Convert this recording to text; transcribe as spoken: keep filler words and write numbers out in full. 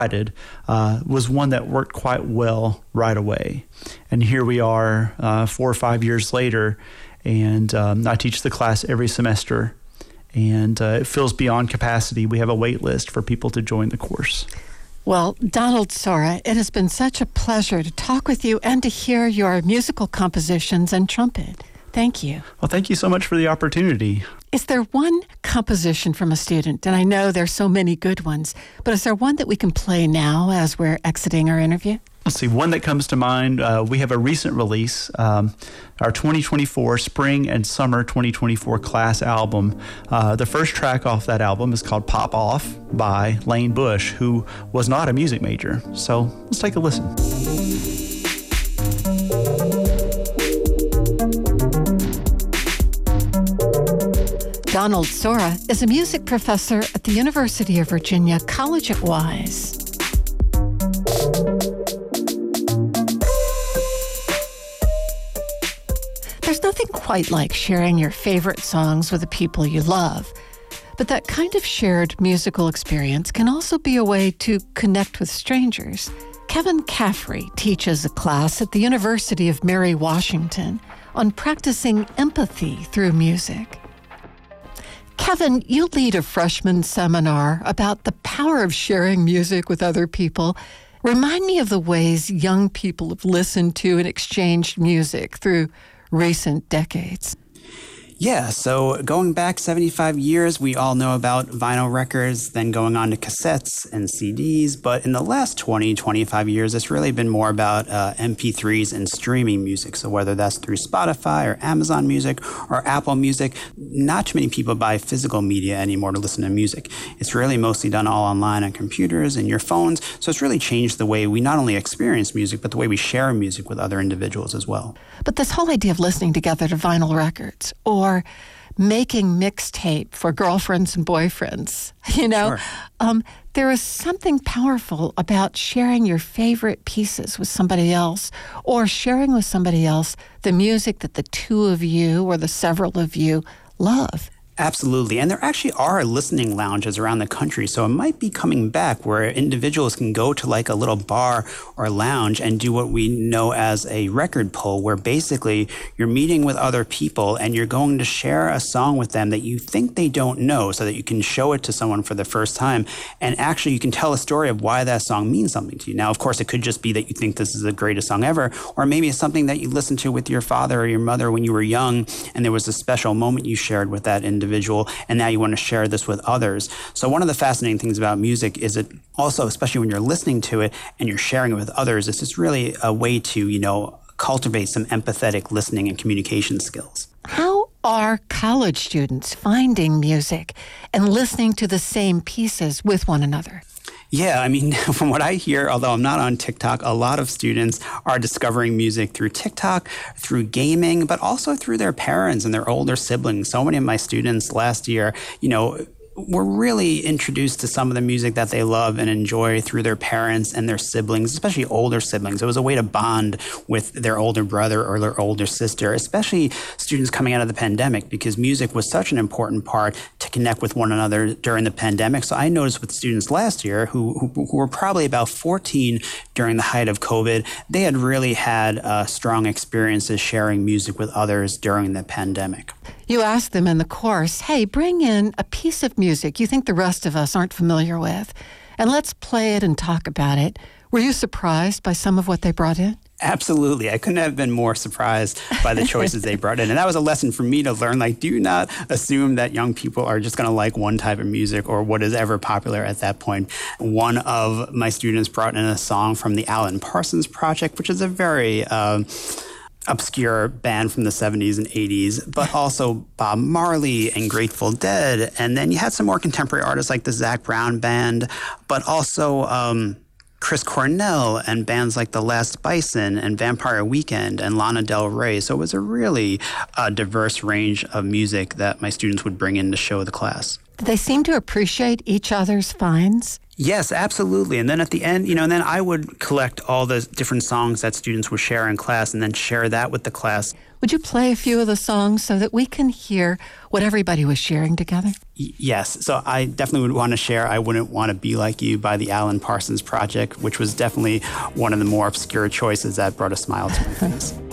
uh, was one that worked quite well right away. And here we are uh, four or five years later, and um, I teach the class every semester, and uh, it fills beyond capacity. We have a wait list for people to join the course. Well, Donald Sora, it has been such a pleasure to talk with you and to hear your musical compositions and trumpet. Thank you. Well, thank you so much for the opportunity. Is there one composition from a student, and I know there's so many good ones, but is there one that we can play now as we're exiting our interview? Let's see, one that comes to mind, uh, we have a recent release, um, our twenty twenty-four Spring and Summer twenty twenty-four class album. Uh, the first track off that album is called Pop Off by Lane Bush, who was not a music major. So let's take a listen. Donald Sora is a music professor at the University of Virginia College at Wise. There's nothing quite like sharing your favorite songs with the people you love, but that kind of shared musical experience can also be a way to connect with strangers. Kevin Caffrey teaches a class at the University of Mary Washington on practicing empathy through music. Kevin, you lead a freshman seminar about the power of sharing music with other people. Remind me of the ways young people have listened to and exchanged music through recent decades. Yeah, so going back seventy-five years, we all know about vinyl records, then going on to cassettes and C Ds. But in the last twenty, twenty-five years, it's really been more about uh, M P threes and streaming music. So whether that's through Spotify or Amazon Music or Apple Music, not too many people buy physical media anymore to listen to music. It's really mostly done all online on computers and your phones. So it's really changed the way we not only experience music, but the way we share music with other individuals as well. But this whole idea of listening together to vinyl records or making mixtape for girlfriends and boyfriends, you know, Sure. um, there is something powerful about sharing your favorite pieces with somebody else or sharing with somebody else the music that the two of you or the several of you love. Absolutely. And there actually are listening lounges around the country. So it might be coming back where individuals can go to like a little bar or lounge and do what we know as a record pull, where basically you're meeting with other people and you're going to share a song with them that you think they don't know so that you can show it to someone for the first time. And actually you can tell a story of why that song means something to you. Now, of course, it could just be that you think this is the greatest song ever, or maybe it's something that you listened to with your father or your mother when you were young and there was a special moment you shared with that individual. individual, and now you want to share this with others. So one of the fascinating things about music is it also, especially when you're listening to it and you're sharing it with others, it's just really a way to, you know, cultivate some empathetic listening and communication skills. How are college students finding music and listening to the same pieces with one another? Yeah, I mean, from what I hear, although I'm not on TikTok, a lot of students are discovering music through TikTok, through gaming, but also through their parents and their older siblings. So many of my students last year, you know, were really introduced to some of the music that they love and enjoy through their parents and their siblings, especially older siblings. It was a way to bond with their older brother or their older sister, especially students coming out of the pandemic, because music was such an important part to connect with one another during the pandemic. So I noticed with students last year who, who, who were probably about fourteen during the height of COVID, they had really had uh, strong experiences sharing music with others during the pandemic. You asked them in the course, hey, bring in a piece of music you think the rest of us aren't familiar with, and let's play it and talk about it. Were you surprised by some of what they brought in? Absolutely. I couldn't have been more surprised by the choices they brought in. And that was a lesson for me to learn. Like, do not assume that young people are just going to like one type of music or what is ever popular at that point. One of my students brought in a song from the Alan Parsons Project, which is a very um, obscure band from the seventies and eighties, but also Bob Marley and Grateful Dead. And then you had some more contemporary artists like the Zac Brown Band, but also um, Chris Cornell and bands like The Last Bison and Vampire Weekend and Lana Del Rey. So it was a really uh, diverse range of music that my students would bring in to show the class. Did they seem to appreciate each other's finds? Yes, absolutely. And then at the end, you know, and then I would collect all the different songs that students would share in class and then share that with the class. Would you play a few of the songs so that we can hear what everybody was sharing together? Y- yes. So I definitely would want to share I Wouldn't Want to Be Like You by the Alan Parsons Project, which was definitely one of the more obscure choices that brought a smile to my face.